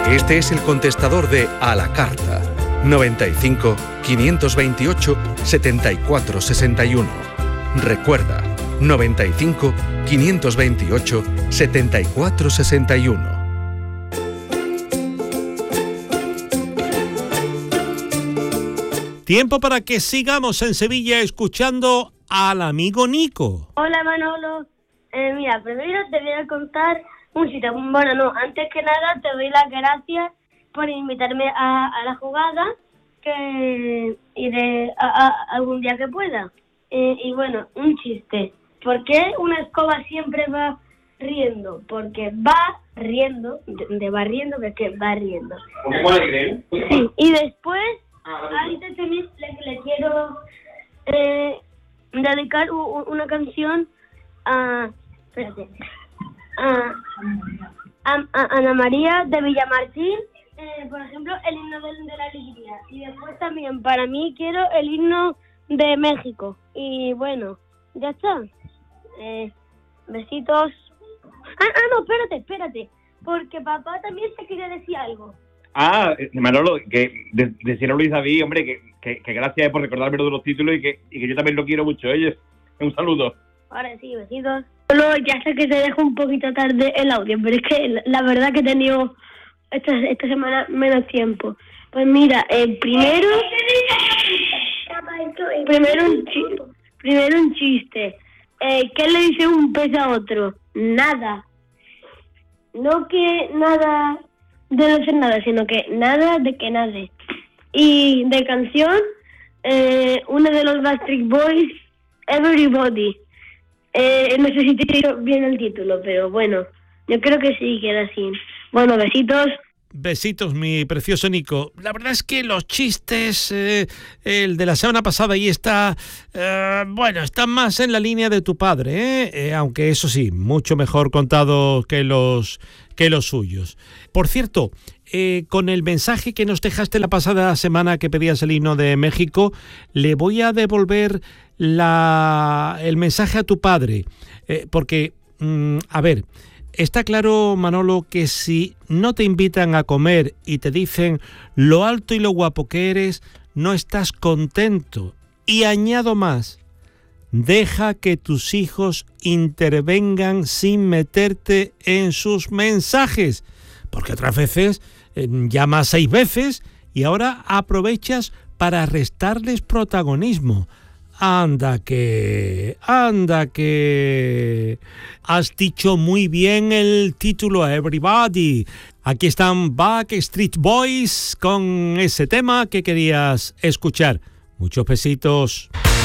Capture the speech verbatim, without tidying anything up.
Este es el contestador de A la Carta. noventa y cinco, quinientos veintiocho, setenta y cuatro sesenta y uno. Recuerda, noventa y cinco, quinientos veintiocho, setenta y cuatro sesenta y uno. Tiempo para que sigamos en Sevilla escuchando al amigo Nico. Hola Manolo, eh, mira, primero te voy a contar un chiste. Bueno, no, antes que nada te doy las gracias por invitarme a, a la jugada, que iré a, a, algún día que pueda. Eh, y bueno, un chiste. ¿Por qué una escoba siempre va riendo? Porque va riendo, de, de va riendo, que es que va riendo. ¿Por qué puede creer? Sí, y después, ahorita también le, le quiero eh, dedicar u, u, una canción a, espérate, a, a, a Ana María de Villamartín, eh, por ejemplo, el himno de, de la alegría. Y después también, para mí, quiero el himno de México. Y bueno, ya está. Eh, besitos. Ah, ah, no, espérate, espérate. Porque papá también te quería decir algo. Ah, Manolo, que de, decir a Luis David, hombre, que, que, que gracias por recordarme todos los títulos y que, y que yo también lo quiero mucho. Oye, un saludo. Ahora sí, besitos. Solo ya sé que te dejo un poquito tarde el audio, pero es que la, la verdad que he tenido esta, esta semana menos tiempo. Pues mira, eh, primero... Primero un, chi- primero un chiste. Eh, ¿Qué le dice un pez a otro? Nada. No que nada de no ser nada, sino que nada de que nade. Y de canción, eh, uno de los Backstreet Boys, Everybody. Eh, no sé si te digo bien el título, pero bueno, yo creo que sí, queda así. Bueno, besitos. Besitos, mi precioso Nico. La verdad es que los chistes, eh, el de la semana pasada y está, eh, bueno, están más en la línea de tu padre, ¿eh? Eh, aunque eso sí, mucho mejor contado que los, que los suyos. Por cierto, eh, con el mensaje que nos dejaste la pasada semana que pedías el himno de México, le voy a devolver la, el mensaje a tu padre, eh, porque, mm, a ver... Está claro, Manolo, que si no te invitan a comer y te dicen lo alto y lo guapo que eres, no estás contento. Y añado más, deja que tus hijos intervengan sin meterte en sus mensajes, porque otras veces eh, llamas seis veces y ahora aprovechas para restarles protagonismo. Anda que, anda que... Has dicho muy bien el título a Everybody. Aquí están Backstreet Boys con ese tema que querías escuchar. Muchos besitos.